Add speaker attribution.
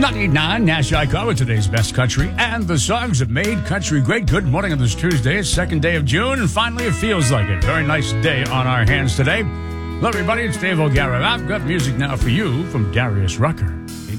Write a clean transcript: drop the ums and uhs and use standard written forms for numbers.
Speaker 1: 99 Nash Icon with today's best country and the songs that made country great. Good morning on this Tuesday, second day of June, and finally it feels like it. Very nice day on our hands today. Hello, everybody. It's Dave O'Gara. I've got music now for you from Darius Rucker.